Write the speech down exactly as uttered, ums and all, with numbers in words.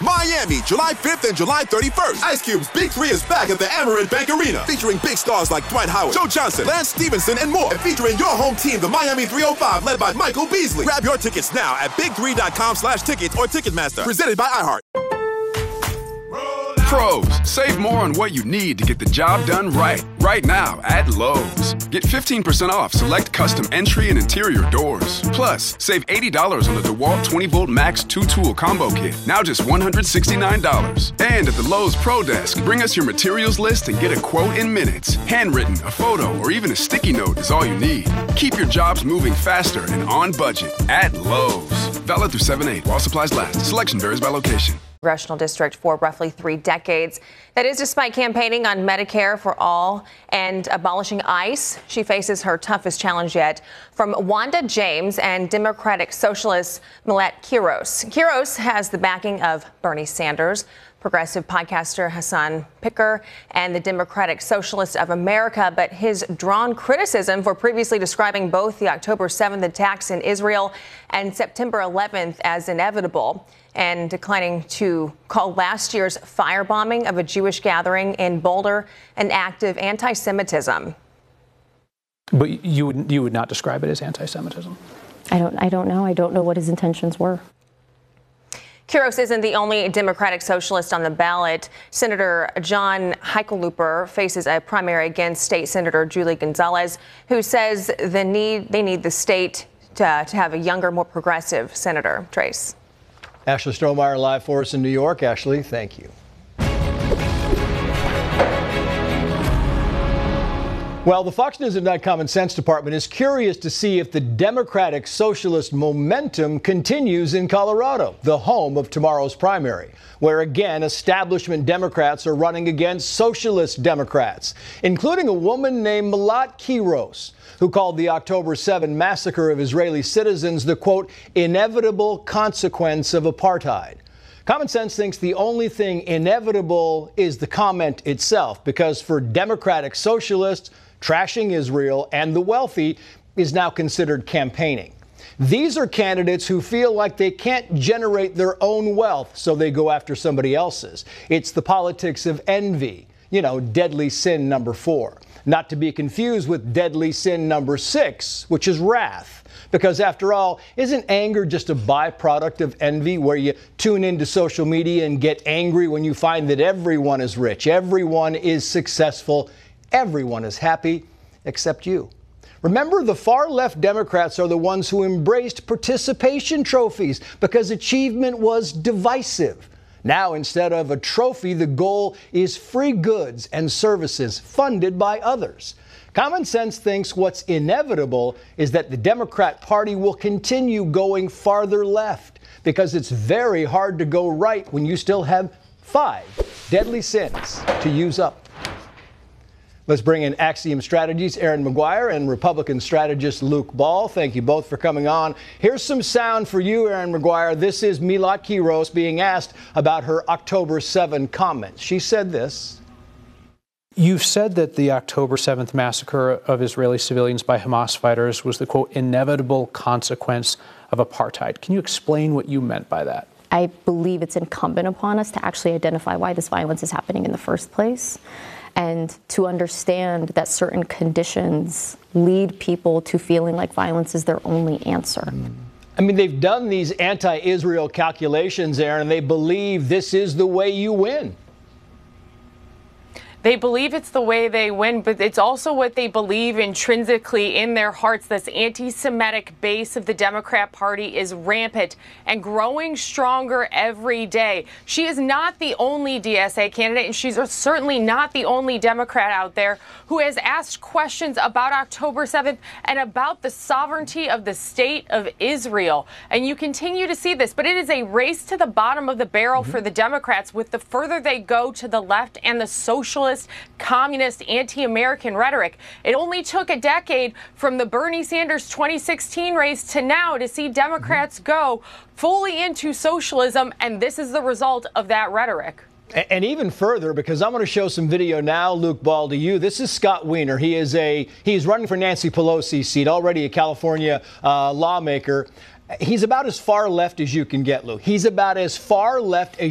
Miami, July fifth and July thirty-first. Ice Cube's Big Three is back at the Amerant Bank Arena, featuring big stars like Dwight Howard, Joe Johnson, Lance Stevenson, and more. And featuring your home team, the Miami three oh five, led by Michael Beasley. Grab your tickets now at big three dot com slash tickets or Ticketmaster. Presented by iHeart. Pros, save more on what you need to get the job done right. Right now at Lowe's. Get fifteen percent off select custom entry and interior doors. Plus, save eighty dollars on the DeWalt twenty volt Max two tool combo kit. Now just one hundred sixty-nine dollars. And at the Lowe's Pro Desk, bring us your materials list and get a quote in minutes. Handwritten, a photo, or even a sticky note is all you need. Keep your jobs moving faster and on budget at Lowe's. Valid through seven eight while supplies last. Selection varies by location. Congressional district for roughly three decades. That is despite campaigning on Medicare for all and abolishing ICE. She faces her toughest challenge yet from Wanda James and Democratic Socialist Millet Qiros. Qiros has the backing of Bernie Sanders, progressive podcaster Hassan Picker, and the Democratic Socialist of America, but his drawn criticism for previously describing both the October seventh attacks in Israel and September eleventh as inevitable, and declining to call last year's firebombing of a Jewish gathering in Boulder an act of anti-Semitism. But you would you would not describe it as anti-Semitism? I don't I don't know. I don't know what his intentions were. Qiros isn't the only Democratic Socialist on the ballot. Senator John Hickenlooper faces a primary against State Senator Julie Gonzalez, who says the need they need the state to, to have a younger, more progressive senator. Trace. Ashley Strohmeyer live for us in New York. Ashley, thank you. Well, the Fox News at Night Common Sense Department is curious to see if the Democratic Socialist momentum continues in Colorado, the home of tomorrow's primary, where again establishment Democrats are running against socialist Democrats, including a woman named Millet Qiros, who called the October seventh massacre of Israeli citizens the, quote, inevitable consequence of apartheid. Common Sense thinks the only thing inevitable is the comment itself, because for Democratic Socialists, trashing Israel and the wealthy is now considered campaigning. These are candidates who feel like they can't generate their own wealth, so they go after somebody else's. It's the politics of envy, you know, deadly sin number four. Not to be confused with deadly sin number six, which is wrath. Because after all, isn't anger just a byproduct of envy, where you tune into social media and get angry when you find that everyone is rich, everyone is successful, everyone is happy, except you? Remember, the far-left Democrats are the ones who embraced participation trophies because achievement was divisive. Now, instead of a trophy, the goal is free goods and services funded by others. Common Sense thinks what's inevitable is that the Democrat Party will continue going farther left, because it's very hard to go right when you still have five deadly sins to use up. Let's bring in Axiom Strategies' Aaron McGuire and Republican strategist Luke Ball. Thank you both for coming on. Here's some sound for you, Aaron McGuire. This is Millet Qiros being asked about her October seventh comments. She said this. You've said that the October seventh massacre of Israeli civilians by Hamas fighters was the, quote, inevitable consequence of apartheid. Can you explain what you meant by that? I believe it's incumbent upon us to actually identify why this violence is happening in the first place, and to understand that certain conditions lead people to feeling like violence is their only answer. I mean, they've done these anti-Israel calculations, Aaron, and they believe this is the way you win. They believe it's the way they win, but it's also what they believe intrinsically in their hearts. This anti-Semitic base of the Democrat Party is rampant and growing stronger every day. She is not the only D S A candidate, and she's certainly not the only Democrat out there who has asked questions about October seventh and about the sovereignty of the state of Israel. And you continue to see this, but it is a race to the bottom of the barrel mm-hmm. for the Democrats, with the further they go to the left and the socialist, communist, anti-American rhetoric. It only took a decade from the Bernie Sanders twenty sixteen race to now to see Democrats go fully into socialism, and this is the result of that rhetoric. And even further, because I'm going to show some video now, Luke Ball, to you. This is Scott Wiener. He is a he's running for Nancy Pelosi's seat, already a California uh, lawmaker. He's about as far left as you can get, Luke. He's about as far left as